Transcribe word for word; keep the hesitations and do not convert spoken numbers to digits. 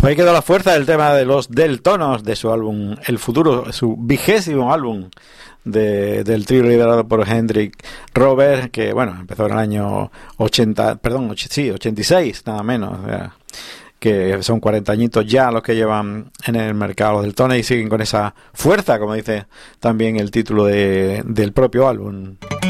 Pues ahí quedó la fuerza del tema de los Deltonos, de su álbum El Futuro, su vigésimo álbum de, del trío liderado por Hendrik Robert, que bueno, empezó en el año ochenta, perdón, och, sí, ochenta y seis, nada menos, o sea, que son cuarenta añitos ya los que llevan en el mercado los Deltones y siguen con esa fuerza, como dice también el título de, del propio álbum.